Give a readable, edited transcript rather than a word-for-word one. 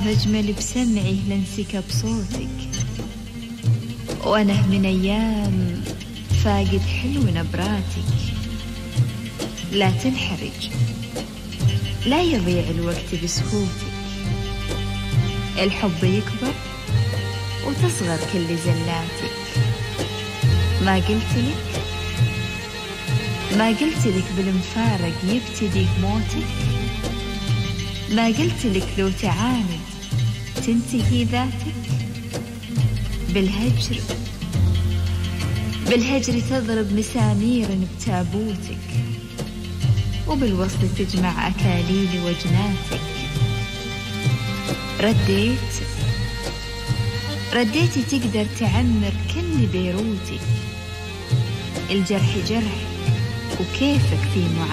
أجمل بسمعي لانسكب صوتك، وأنا من أيام فاقد حلو نبراتك. لا تنحرج، لا يضيع الوقت بسكوتك، الحب يكبر وتصغر كل زلاتك. ما قلت لك بالمفارق يبتدي موتك، ما قلت لك لو تعاند تنتهي ذاتك. بالهجر تضرب مسامير بتابوتك، وبالوصل تجمع أكاليل وجناتك. رديتي تقدر تعمر كل بيروتك، الجرح جرح وكيفك في معاناتك.